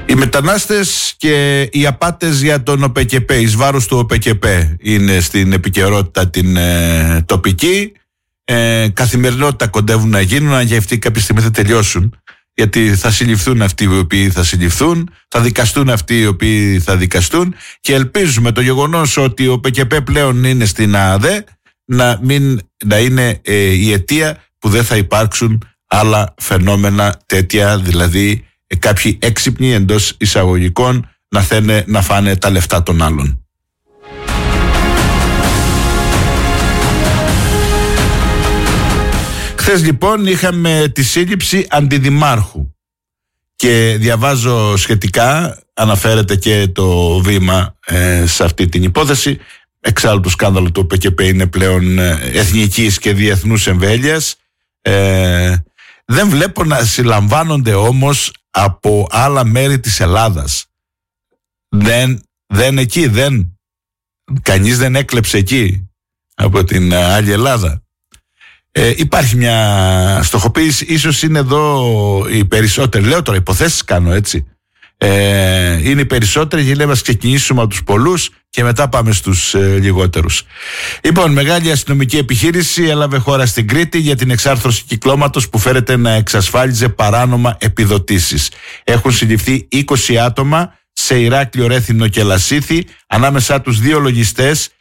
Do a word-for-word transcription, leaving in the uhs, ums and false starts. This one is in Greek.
Οι μετανάστες και οι απάτες για τον ΟΠΕΚΕΠΕ, εις βάρος του ΟΠΕΚΕΠΕ, είναι στην επικαιρότητα την ε, τοπική. Ε, καθημερινότητα κοντεύουν να γίνουν, αν για αυτοί κάποια στιγμή θα τελειώσουν. Γιατί θα συλληφθούν αυτοί οι οποίοι θα συλληφθούν, θα δικαστούν αυτοί οι οποίοι θα δικαστούν, και ελπίζουμε το γεγονός ότι ο ΟΠΕΚΕΠΕ πλέον είναι στην ΑΔΕ να, μην, να είναι ε, η αιτία που δεν θα υπάρξουν άλλα φαινόμενα τέτοια, δηλαδή ε, κάποιοι έξυπνοι εντός εισαγωγικών να θένε να φάνε τα λεφτά των άλλων. Χθες λοιπόν είχαμε τη σύλληψη αντιδημάρχου και διαβάζω σχετικά, αναφέρεται και το Βήμα ε, σε αυτή την υπόθεση. Εξάλλου το σκάνδαλο του ΟΠΕΚΕΠΕ είναι πλέον ε, εθνικής και διεθνούς εμβέλειας. Ε, δεν βλέπω να συλλαμβάνονται όμως από άλλα μέρη της Ελλάδας. Δεν, δεν εκεί, δεν. Κανείς δεν έκλεψε εκεί από την άλλη Ελλάδα. Ε, υπάρχει μια στοχοποίηση, ίσως είναι εδώ οι περισσότεροι, λέω τώρα υποθέσεις κάνω έτσι, ε, είναι οι περισσότεροι και λέμε ας ξεκινήσουμε από τους πολλούς και μετά πάμε στους ε, λιγότερους. Λοιπόν, μεγάλη αστυνομική επιχείρηση έλαβε χώρα στην Κρήτη για την εξάρθρωση κυκλώματος που φέρεται να εξασφάλιζε παράνομα επιδοτήσεις. Έχουν συλληφθεί είκοσι άτομα σε Ηράκλειο, Ρέθυμνο και Λασίθι, ανάμεσά τους δύο λογιστές